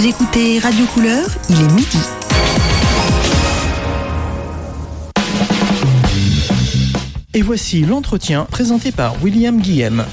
Vous écoutez Radio Couleur, il est midi. Et voici l'entretien présenté par William Guillem.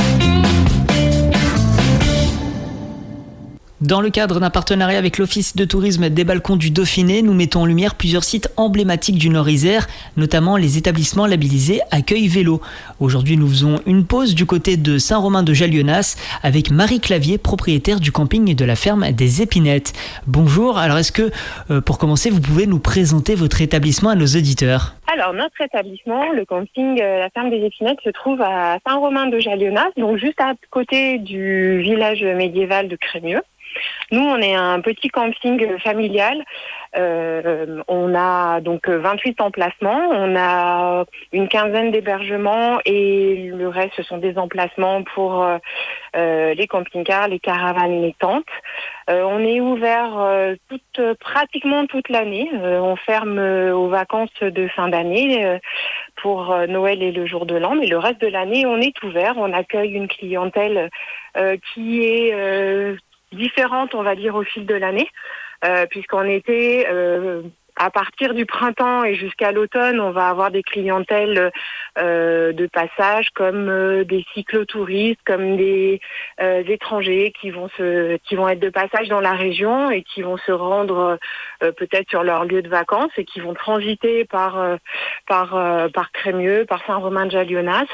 Dans le cadre d'un partenariat avec l'Office de tourisme des Balcons du Dauphiné, nous mettons en lumière plusieurs sites emblématiques du Nord-Isère, notamment les établissements labellisés Accueil Vélo. Aujourd'hui, nous faisons une pause du côté de Saint-Romain-de-Jalionnas avec Marie Clavier, propriétaire du camping de la ferme des Épinettes. Bonjour, alors est-ce que, pour commencer, vous pouvez nous présenter votre établissement à nos auditeurs ? Alors, notre établissement, le camping La Ferme des Épinettes, se trouve à Saint-Romain-de-Jalionnas, donc juste à côté du village médiéval de Crémieux. Nous, on est un petit camping familial. On a donc 28 emplacements. On a une quinzaine d'hébergements et le reste, ce sont des emplacements pour les camping-cars, les caravanes, les tentes. On est ouvert pratiquement toute l'année. On ferme aux vacances de fin d'année pour Noël et le jour de l'an. Mais le reste de l'année, on est ouvert. On accueille une clientèle qui est différente, on va dire, au fil de l'année, puisqu'en été, à partir du printemps et jusqu'à l'automne, on va avoir des clientèles de passage comme des cyclotouristes, comme des étrangers qui vont être de passage dans la région et qui vont se rendre peut-être sur leur lieu de vacances et qui vont transiter par Crémieux, par Saint-Romain-de-Jalionnas.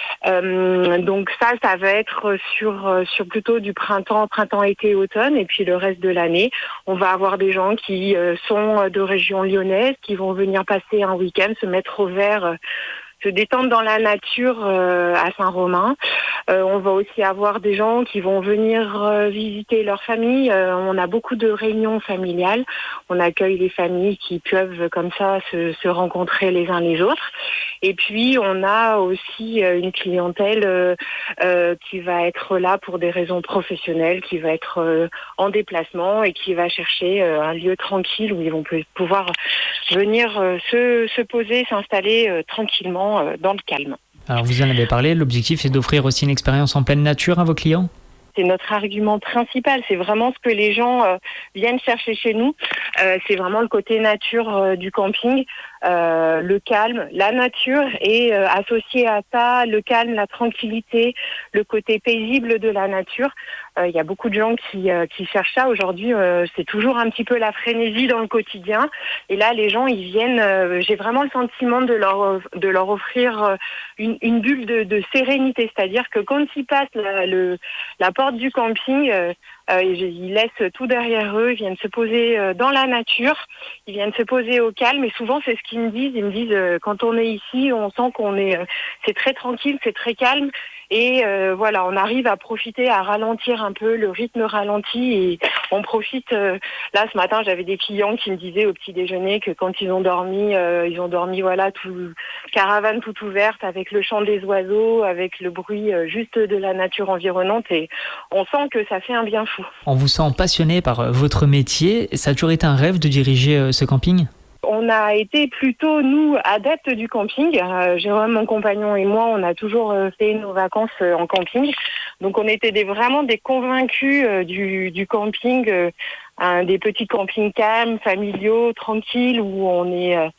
Donc ça va être sur plutôt du printemps, été, automne, et puis le reste de l'année, on va avoir des gens qui sont de région lyonnaise, qui vont venir passer un week-end, se mettre au vert, se détendre dans la nature à Saint-Romain. On va aussi avoir des gens qui vont venir visiter leur famille. On a beaucoup de réunions familiales. On accueille les familles qui peuvent comme ça se rencontrer les uns les autres. Et puis on a aussi une clientèle qui va être là pour des raisons professionnelles, qui va être en déplacement et qui va chercher un lieu tranquille où ils vont pouvoir venir se poser, s'installer tranquillement dans le calme. Alors vous en avez parlé, l'objectif c'est d'offrir aussi une expérience en pleine nature à vos clients ? C'est notre argument principal, c'est vraiment ce que les gens viennent chercher chez nous. C'est vraiment le côté nature du camping, le calme, la nature et associé à ça, le calme, la tranquillité, le côté paisible de la nature. Il y a beaucoup de gens qui cherchent ça. Aujourd'hui, c'est toujours un petit peu la frénésie dans le quotidien. Et là, les gens, ils viennent, j'ai vraiment le sentiment de leur offrir une bulle de sérénité. C'est-à-dire que quand ils passent la porte du camping, ils laissent tout derrière eux, ils viennent se poser dans la nature, ils viennent se poser au calme. Et souvent, c'est ce qu'ils me disent. Ils me disent, quand on est ici, on sent c'est très tranquille, c'est très calme. Et voilà, on arrive à profiter, à ralentir un peu, le rythme ralentit et on profite. Là, ce matin, j'avais des clients qui me disaient au petit déjeuner que quand ils ont dormi voilà, caravane toute ouverte avec le chant des oiseaux, avec le bruit juste de la nature environnante et on sent que ça fait un bien fou. On vous sent passionné par votre métier. Ça a toujours été un rêve de diriger ce camping ? On a été plutôt, nous, adeptes du camping. Jérôme, mon compagnon et moi, on a toujours fait nos vacances en camping. Donc, on était vraiment des convaincus du camping, des petits campings calmes, familiaux, tranquilles, où on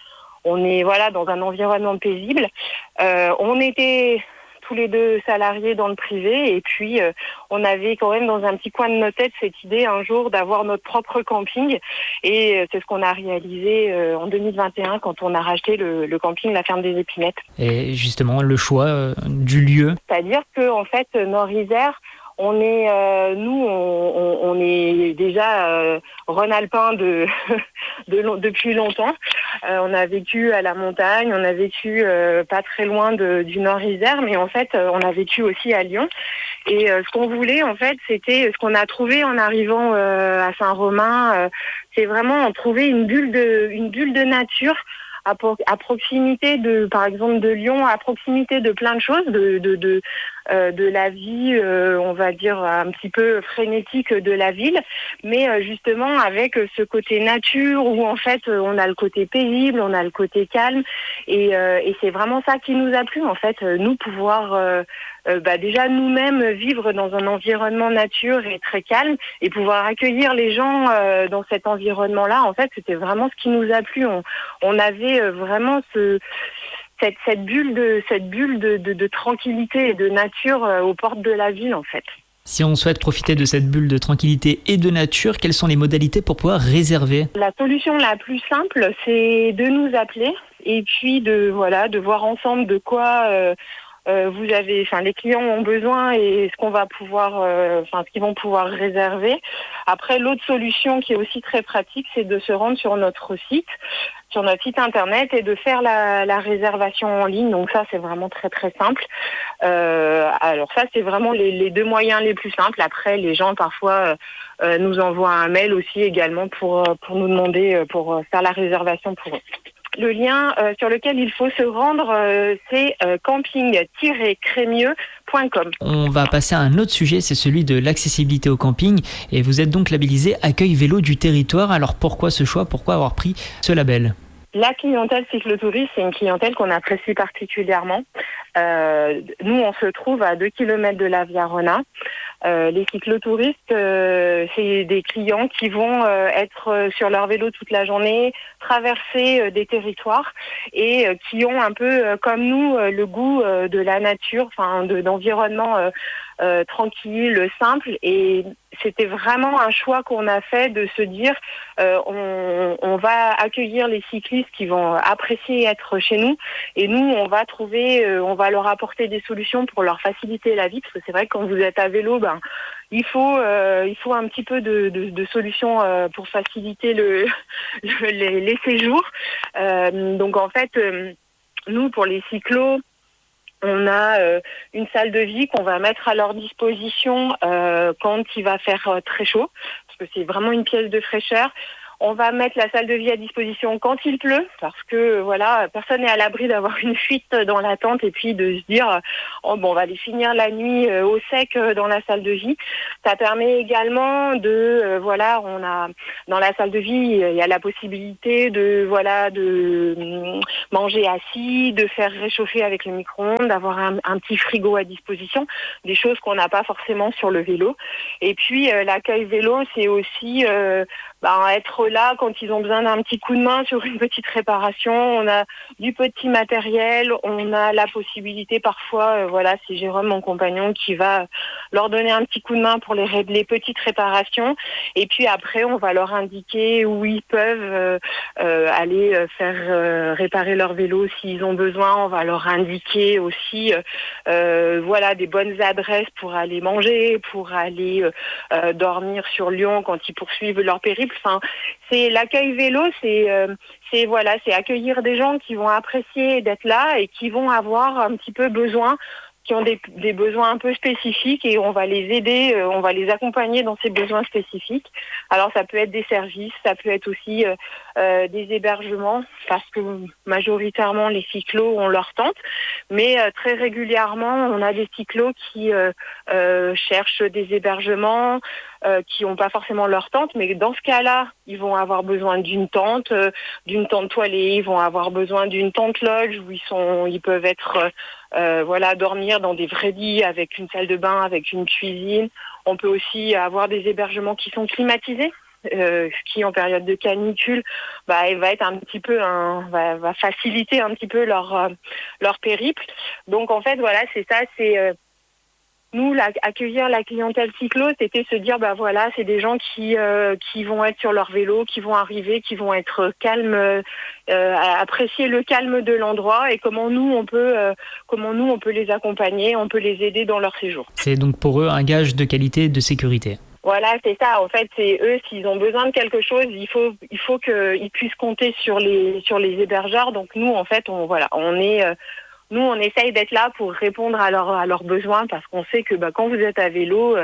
est voilà, dans un environnement paisible. On était tous les deux salariés dans le privé et puis on avait quand même dans un petit coin de notre tête cette idée un jour d'avoir notre propre camping et c'est ce qu'on a réalisé en 2021 quand on a racheté le camping La Ferme des Épinettes. Et justement le choix du lieu. C'est-à-dire que en fait Nord-Isère, on est déjà rhône-alpin depuis longtemps. On a vécu à la montagne, on a vécu pas très loin du Nord-Isère, mais en fait, on a vécu aussi à Lyon. Et ce qu'on voulait, en fait, c'était ce qu'on a trouvé en arrivant à Saint-Romain. C'est vraiment trouver une bulle de nature à proximité par exemple de Lyon, à proximité de plein de choses, de la vie, on va dire un petit peu frénétique de la ville, mais justement avec ce côté nature où en fait on a le côté paisible, on a le côté calme et c'est vraiment ça qui nous a plu en fait, nous pouvoir déjà nous-mêmes vivre dans un environnement nature et très calme et pouvoir accueillir les gens dans cet environnement-là. En fait, c'était vraiment ce qui nous a plu. On avait vraiment cette bulle de tranquillité et de nature aux portes de la ville, en fait. Si on souhaite profiter de cette bulle de tranquillité et de nature, quelles sont les modalités pour pouvoir réserver ? La solution la plus simple, c'est de nous appeler et puis de voir ensemble de quoi les clients ont besoin et ce qu'on va pouvoir, ce qu'ils vont pouvoir réserver. Après, l'autre solution qui est aussi très pratique, c'est de se rendre sur notre site internet et de faire la réservation en ligne. Donc ça, c'est vraiment très très simple. Alors ça, c'est vraiment les deux moyens les plus simples. Après, les gens parfois nous envoient un mail aussi également pour nous demander pour faire la réservation pour eux. Le lien sur lequel il faut se rendre, c'est camping-crémieux.com. On va passer à un autre sujet, c'est celui de l'accessibilité au camping. Et vous êtes donc labellisé Accueil Vélo du Territoire. Alors pourquoi ce choix ? Pourquoi avoir pris ce label ? La clientèle cyclotouriste, c'est une clientèle qu'on apprécie particulièrement. Nous, on se trouve à 2 km de la Via-Rona. Les cyclotouristes, c'est des clients qui vont être sur leur vélo toute la journée, traverser des territoires et qui ont un peu, comme nous, le goût de la nature, d'environnement tranquille, simple. Et c'était vraiment un choix qu'on a fait de se dire on va accueillir les cyclistes qui vont apprécier être chez nous et nous on va leur apporter des solutions pour leur faciliter la vie, parce que c'est vrai que quand vous êtes à vélo, il faut un petit peu de solutions pour faciliter les séjours. Donc en fait, nous pour les cyclos, on a une salle de vie qu'on va mettre à leur disposition quand il va faire très chaud, parce que c'est vraiment une pièce de fraîcheur. On va mettre la salle de vie à disposition quand il pleut, parce que personne n'est à l'abri d'avoir une fuite dans la tente et puis de se dire on va aller finir la nuit au sec dans la salle de vie. Ça permet également on a dans la salle de vie, il y a la possibilité de manger assis, de faire réchauffer avec le micro-ondes, d'avoir un petit frigo à disposition, des choses qu'on n'a pas forcément sur le vélo. Et puis l'accueil vélo, c'est aussi être là quand ils ont besoin d'un petit coup de main sur une petite réparation. On a du petit matériel, on a la possibilité parfois, c'est Jérôme, mon compagnon, qui va leur donner un petit coup de main pour les petites réparations. Et puis après, on va leur indiquer où ils peuvent aller faire réparer leur vélo s'ils ont besoin. On va leur indiquer aussi des bonnes adresses pour aller manger, pour aller dormir sur Lyon quand ils poursuivent leur périple. C'est l'accueil vélo, c'est accueillir des gens qui vont apprécier d'être là et qui vont avoir un petit peu besoin, qui ont des besoins un peu spécifiques, et on va les aider, on va les accompagner dans ces besoins spécifiques. Alors ça peut être des services, ça peut être aussi des hébergements, parce que majoritairement les cyclos ont leur tente, mais très régulièrement on a des cyclos qui cherchent des hébergements, qui n'ont pas forcément leur tente, mais dans ce cas-là, ils vont avoir besoin d'une tente toilée, ils vont avoir besoin d'une tente lodge où ils peuvent être dormir dans des vrais lits avec une salle de bain, avec une cuisine. On peut aussi avoir des hébergements qui sont climatisés, ce qui en période de canicule va être un petit peu va faciliter un petit peu leur périple. Donc en fait c'est ça, c'est nous, accueillir la clientèle cyclo, c'était se dire, c'est des gens qui vont être sur leur vélo, qui vont arriver, qui vont être calmes, apprécier le calme de l'endroit, et comment nous on peut les accompagner, on peut les aider dans leur séjour. C'est donc pour eux un gage de qualité et de sécurité. Voilà, c'est ça. En fait, c'est eux, s'ils ont besoin de quelque chose, il faut qu'ils puissent compter sur les hébergeurs. Donc nous, en fait, nous, on essaye d'être là pour répondre à leurs besoins, parce qu'on sait que quand vous êtes à vélo,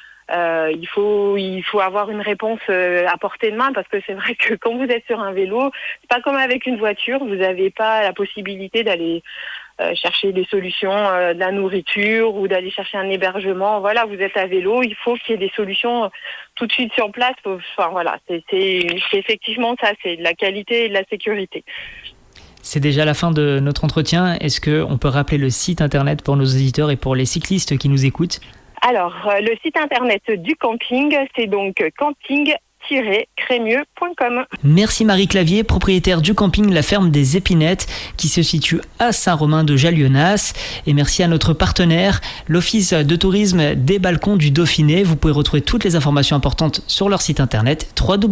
il faut avoir une réponse à portée de main, parce que c'est vrai que quand vous êtes sur un vélo, c'est pas comme avec une voiture, vous n'avez pas la possibilité d'aller chercher des solutions, de la nourriture, ou d'aller chercher un hébergement. Voilà, vous êtes à vélo, il faut qu'il y ait des solutions tout de suite sur place. C'est effectivement ça, c'est de la qualité et de la sécurité. C'est déjà la fin de notre entretien. Est-ce qu'on peut rappeler le site internet pour nos auditeurs et pour les cyclistes qui nous écoutent ? Alors, le site internet du camping, c'est donc camping-crémieux.com. Merci Marie Clavier, propriétaire du camping La Ferme des Épinettes qui se situe à Saint-Romain de Jalionnas. Et merci à notre partenaire, l'Office de tourisme des balcons du Dauphiné. Vous pouvez retrouver toutes les informations importantes sur leur site internet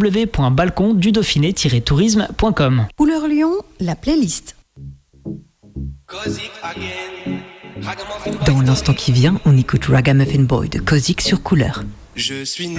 www.balcondudauphiné-tourisme.com. Couleur Lyon, la playlist. Dans l'instant qui vient, on écoute Ragamuffin Boy de Kozik sur Couleur. Je suis né